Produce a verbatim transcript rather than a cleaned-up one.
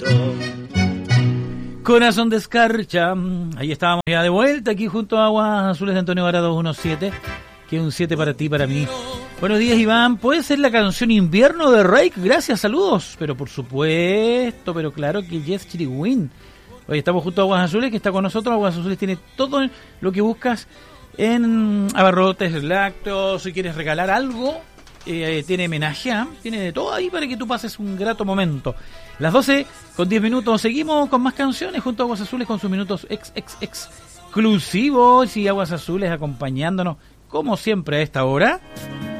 Corazón de escarcha. Ahí estábamos ya de vuelta aquí junto a Aguas Azules de Antonio Vara dos diecisiete. Que es un siete para ti, para mí. Buenos días, Iván. ¿Puede ser la canción Invierno de Rake? Gracias, saludos. Pero por supuesto, pero claro que Yes Chiriwin. Hoy estamos junto a Aguas Azules, que está con nosotros. Aguas Azules tiene todo lo que buscas en abarrotes, lácteos. Si quieres regalar algo, eh, tiene homenaje, ¿eh? Tiene de todo ahí para que tú pases un grato momento. Las doce con diez minutos. Seguimos con más canciones junto a Aguas Azules con sus minutos ex, ex, exclusivos. Y Aguas Azules acompañándonos como siempre a esta hora.